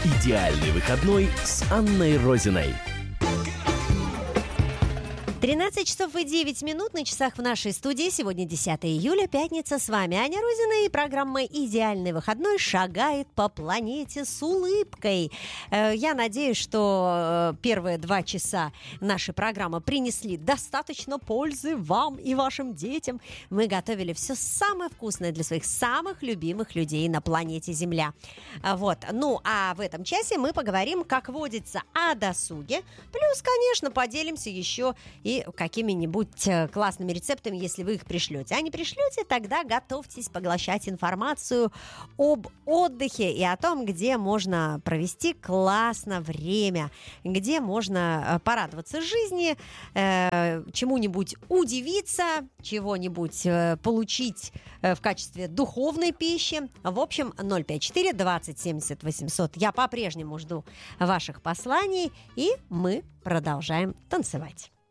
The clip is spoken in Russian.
«Идеальный выходной» с Анной Розиной. 13 часов и 9 минут на часах в нашей студии. Сегодня 10 июля, пятница. С вами Аня Розина, и программа «Идеальный выходной» шагает по планете с улыбкой. Я надеюсь, что первые 2 часа нашей программы принесли достаточно пользы вам и вашим детям. Мы готовили все самое вкусное для своих самых любимых людей на планете Земля. Вот. Ну, а в этом часе мы поговорим, как водится, о досуге. Плюс, конечно, поделимся еще и какими-нибудь классными рецептами, если вы их пришлете. А не пришлете, тогда готовьтесь поглощать информацию об отдыхе и о том, где можно провести классно время, где можно порадоваться жизни, чему-нибудь удивиться, чего-нибудь получить в качестве духовной пищи. В общем, 054 20 70 800. Я по-прежнему жду ваших посланий, и мы продолжаем танцевать.